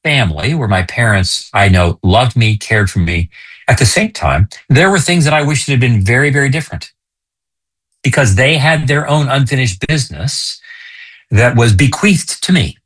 family where my parents, I know, loved me, cared for me. At the same time, there were things that I wish had been very, very different because they had their own unfinished business that was bequeathed to me.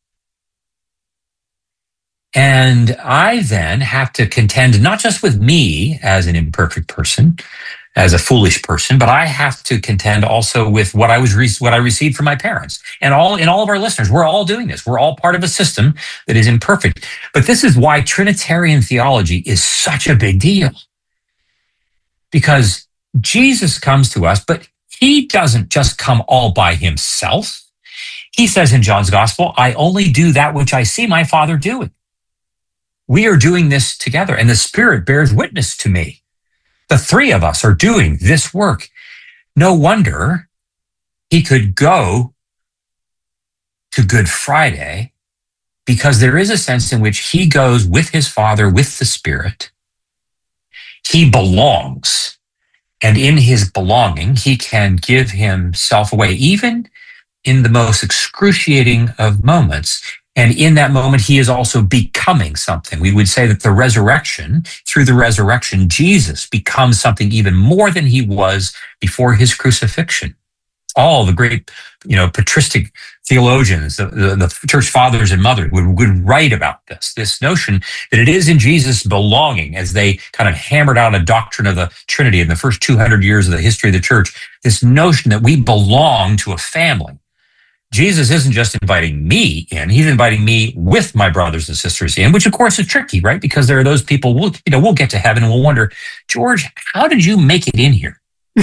And I then have to contend not just with me as an imperfect person, as a foolish person, but I have to contend also with what I received from my parents. And in all of our listeners, we're all doing this. We're all part of a system that is imperfect. But this is why Trinitarian theology is such a big deal. Because Jesus comes to us, but he doesn't just come all by himself. He says in John's gospel, I only do that which I see my Father doing. We are doing this together, and the Spirit bears witness to me. The three of us are doing this work. No wonder he could go to Good Friday, because there is a sense in which he goes with his Father, with the Spirit. He belongs, and in his belonging, he can give himself away, even in the most excruciating of moments. And in that moment, he is also becoming something. We would say that through the resurrection, Jesus becomes something even more than he was before his crucifixion. All the great, patristic theologians, the church fathers and mothers would write about this notion that it is in Jesus' belonging, as they kind of hammered out a doctrine of the Trinity in the first 200 years of the history of the church, this notion that we belong to a family. Jesus isn't just inviting me in, he's inviting me with my brothers and sisters in, which of course is tricky, right? Because there are those people, we'll get to heaven and we'll wonder, George, how did you make it in here?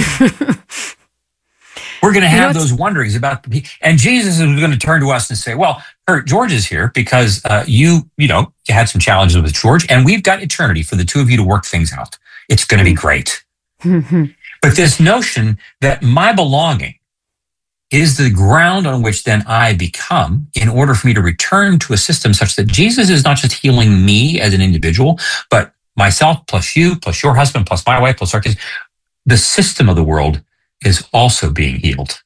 We're going to have those wonderings about and Jesus is going to turn to us and say, well, George is here because you had some challenges with George, and we've got eternity for the two of you to work things out. It's going to be great. But this notion that my belonging is the ground on which then I become in order for me to return to a system such that Jesus is not just healing me as an individual, but myself plus you, plus your husband, plus my wife, plus our kids. The system of the world is also being healed.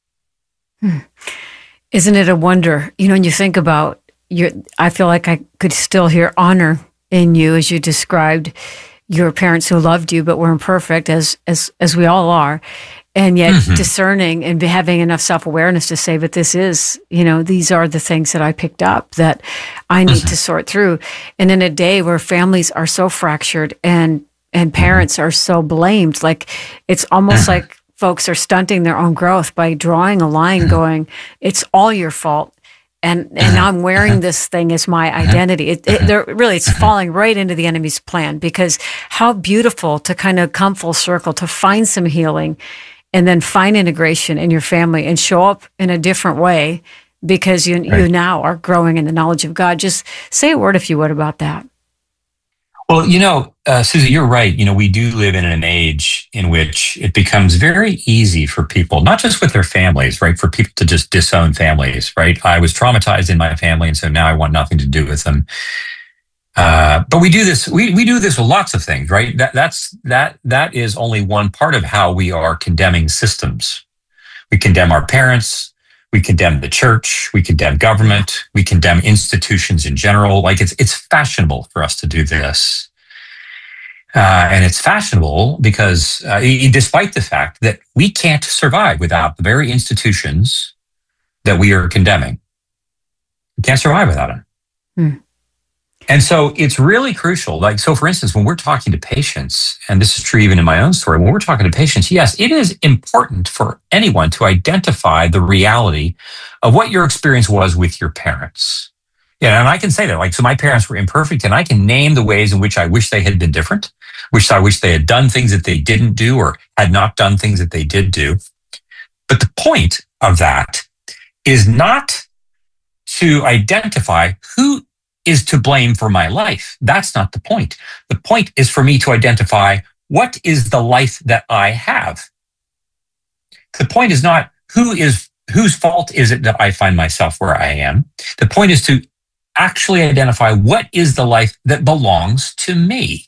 Isn't it a wonder? When you think about I feel like I could still hear honor in you as you described your parents who loved you but were imperfect, as we all are. And yet discerning and having enough self-awareness to say, but this is, these are the things that I picked up that I need to sort through. And in a day where families are so fractured and parents are so blamed, like it's almost like folks are stunting their own growth by drawing a line going, it's all your fault. And now I'm wearing this thing as my identity. It's falling right into the enemy's plan, because how beautiful to kind of come full circle, to find some healing and then find integration in your family and show up in a different way because you now are growing in the knowledge of God. Just say a word, if you would, about that. Well, Susie, you're right. We do live in an age in which it becomes very easy for people, not just with their families, right? For people to just disown families, right? I was traumatized in my family, and so now I want nothing to do with them. But we do this. We do this with lots of things, right? That is only one part of how we are condemning systems. We condemn our parents. We condemn the church. We condemn government. We condemn institutions in general. Like it's fashionable for us to do this, and it's fashionable because, despite the fact that we can't survive without the very institutions that we are condemning, we can't survive without them. And so it's really crucial. So for instance, when we're talking to patients, and this is true even in my own story, when we're talking to patients, yes, it is important for anyone to identify the reality of what your experience was with your parents. Yeah, and I can say that, so my parents were imperfect, and I can name the ways in which I wish they had been different, I wish they had done things that they didn't do or had not done things that they did do. But the point of that is not to identify who is to blame for my life. That's not the point. The point is for me to identify what is the life that I have. The point is not whose fault is it that I find myself where I am. The point is to actually identify what is the life that belongs to me.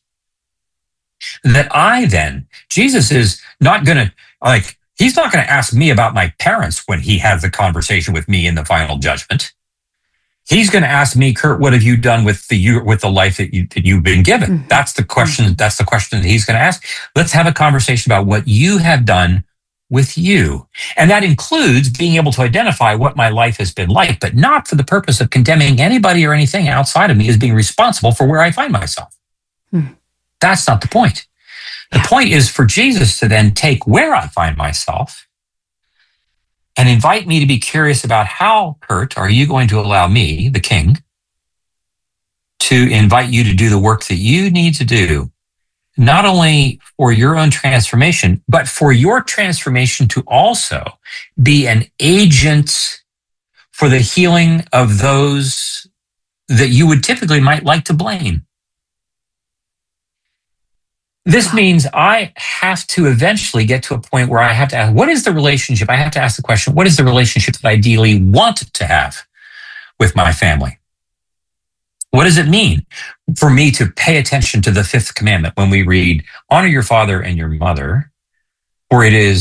Jesus is not going to, he's not going to ask me about my parents when he has the conversation with me in the final judgment. He's going to ask me, Kurt, what have you done with the life that you've been given? Mm-hmm. That's the question. Mm-hmm. That's the question that he's going to ask. Let's have a conversation about what you have done with you. And that includes being able to identify what my life has been like, but not for the purpose of condemning anybody or anything outside of me as being responsible for where I find myself. Mm-hmm. That's not the point. The point is for Jesus to then take where I find myself and invite me to be curious about how, Kurt, are you going to allow me, the king, to invite you to do the work that you need to do, not only for your own transformation, but for your transformation to also be an agent for the healing of those that you would typically might like to blame. This means I have to eventually get to a point where I have to ask, what is the relationship? I have to ask the question, what is the relationship that I ideally want to have with my family? What does it mean for me to pay attention to the fifth commandment when we read, honor your father and your mother, for in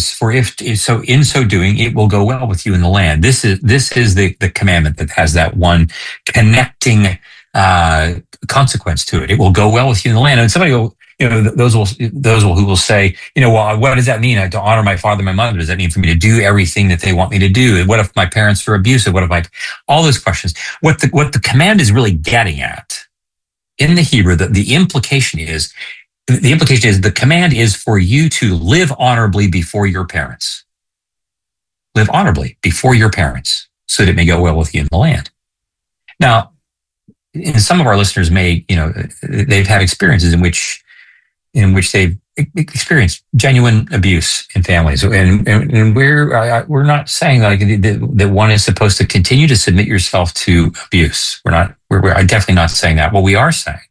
so doing, it will go well with you in the land. This is the commandment that has that one connecting consequence to it. It will go well with you in the land. And somebody will, those who will say, well, what does that mean? To honor my father and my mother? Does that mean for me to do everything that they want me to do? And what if my parents are abusive? What if all those questions? What the command is really getting at in the Hebrew, the implication is the command is for you to live honorably before your parents. Live honorably before your parents so that it may go well with you in the land. Now, and some of our listeners may, they've had experiences in which they've experienced genuine abuse in families, and we're not saying like that one is supposed to continue to submit yourself to abuse. We're definitely not saying that. What we are saying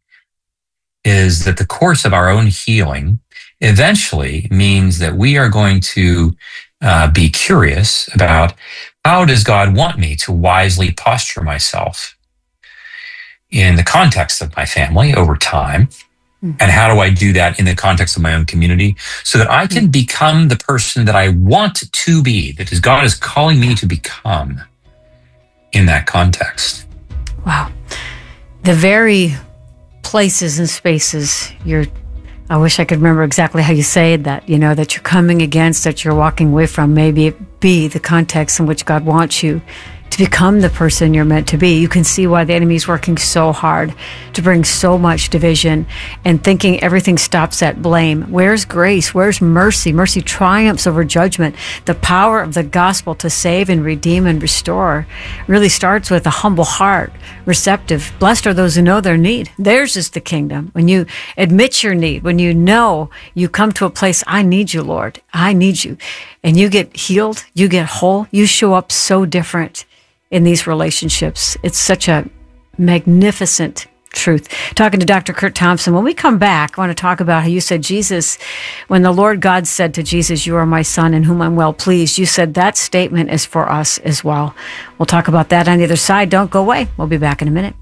is that the course of our own healing eventually means that we are going to be curious about how does God want me to wisely posture myself in the context of my family over time. And how do I do that in the context of my own community so that I can become the person that I want to be, that God is calling me to become in that context? Wow. The very places and spaces I wish I could remember exactly how you said that, that you're coming against, that you're walking away from, maybe it be the context in which God wants you to become the person you're meant to be. You can see why the enemy is working so hard to bring so much division and thinking everything stops at blame. Where's grace? Where's mercy? Mercy triumphs over judgment. The power of the gospel to save and redeem and restore really starts with a humble heart, receptive. Blessed are those who know their need. Theirs is the kingdom. When you admit your need, when you come to a place, I need you, Lord. I need you. And you get healed, you get whole, you show up so different in these relationships. It's such a magnificent truth. Talking to Dr. Kurt Thompson. When we come back, I want to talk about how you said when the Lord God said to Jesus, you are my son in whom I'm well pleased, you said that statement is for us as well. We'll talk about that on the other side. Don't go away. We'll be back in a minute.